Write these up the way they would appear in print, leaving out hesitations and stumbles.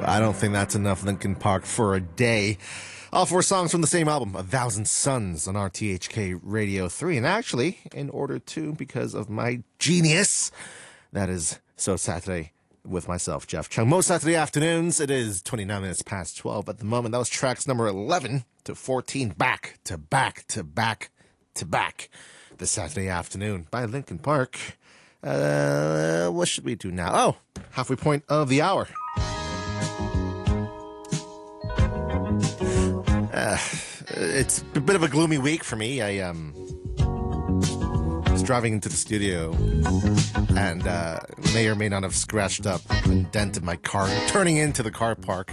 I don't think that's enough Linkin Park for a day. All four songs from the same album, A Thousand Suns, on RTHK Radio 3. And actually, in order to, because of my genius, that is So Saturday with myself, Jeff Chung. Most Saturday afternoons, it is 29 minutes past 12 at the moment. That was tracks number 11 to 14, back to back to back to back this Saturday afternoon by Linkin Park. What should we do now? Oh, halfway point of the hour. It's a bit of a gloomy week for me. I was driving into the studio and may or may not have scratched up and dented my car, turning into the car park.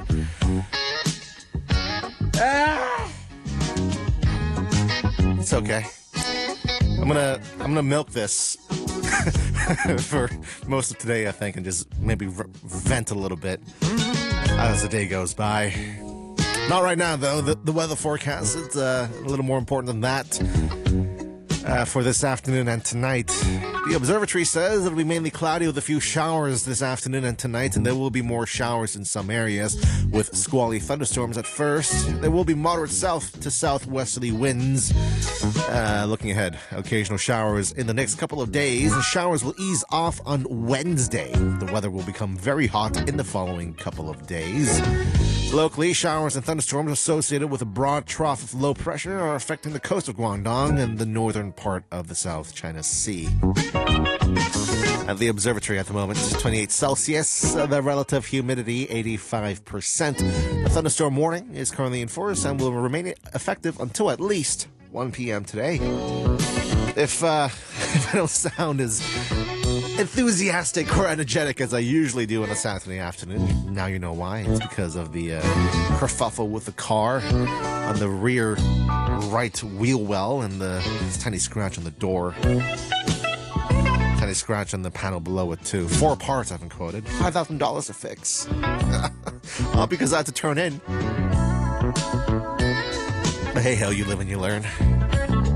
It's okay. I'm gonna milk this for most of today, I think, and just maybe vent a little bit as the day goes by. Not right now, though. The weather forecast is a little more important than that for this afternoon and tonight. The observatory says it'll be mainly cloudy with a few showers this afternoon and tonight, and there will be more showers in some areas with squally thunderstorms at first. There will be moderate south to southwesterly winds. Looking ahead, occasional showers in the next couple of days, and showers will ease off on Wednesday. The weather will become very hot in the following couple of days. Locally, showers and thunderstorms associated with a broad trough of low pressure are affecting the coast of Guangdong and the northern part of the South China Sea. At the observatory at the moment, 28 Celsius, the relative humidity 85%. The thunderstorm warning is currently in force and will remain effective until at least 1 p.m. today. If I don't sound as enthusiastic or energetic as I usually do on a Saturday afternoon, now you know why. It's because of the kerfuffle with the car on the rear right wheel well and the tiny scratch on the door. Tiny scratch on the panel below it, too. 4 parts, I've been quoted. $5,000 to fix. All because I had to turn in. But hey, hell, you live and you learn.